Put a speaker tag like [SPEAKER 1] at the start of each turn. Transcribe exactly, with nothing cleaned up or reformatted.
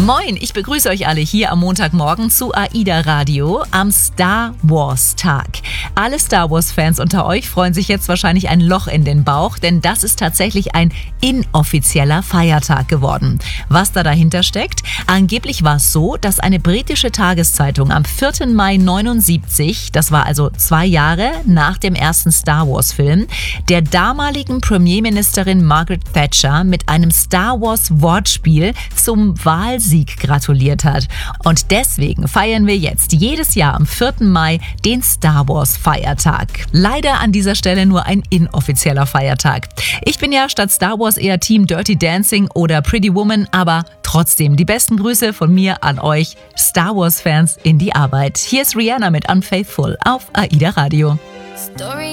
[SPEAKER 1] Moin, ich begrüße euch alle hier am Montagmorgen zu AIDA Radio am Star Wars Tag. Alle Star Wars Fans unter euch freuen sich jetzt wahrscheinlich ein Loch in den Bauch, denn das ist tatsächlich ein inoffizieller Feiertag geworden. Was da dahinter steckt? Angeblich war es so, dass eine britische Tageszeitung am vierten Mai neunundsiebzig, das war also zwei Jahre nach dem ersten Star Wars Film, der damaligen Premierministerin Margaret Thatcher mit einem Star Wars Wortspiel zum Wahlsieg gratuliert hat. Und deswegen feiern wir jetzt jedes Jahr am vierten Mai den Star Wars Feiertag. Leider an dieser Stelle nur ein inoffizieller Feiertag. Ich bin ja statt Star Wars eher Team Dirty Dancing oder Pretty Woman, aber trotzdem die besten Grüße von mir an euch Star Wars Fans in die Arbeit. Hier ist Rihanna mit Unfaithful auf AIDA Radio.
[SPEAKER 2] Story